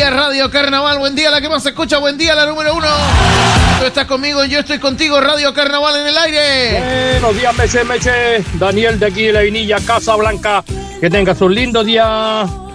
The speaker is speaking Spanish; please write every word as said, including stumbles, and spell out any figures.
día Radio Carnaval, buen día la que más se escucha, buen día la número uno. Tú estás conmigo y yo estoy contigo, Radio Carnaval en el aire. Buenos días, Meche, Meche. Daniel de aquí de la Vinilla, Casa Blanca. Que tengas un lindo día.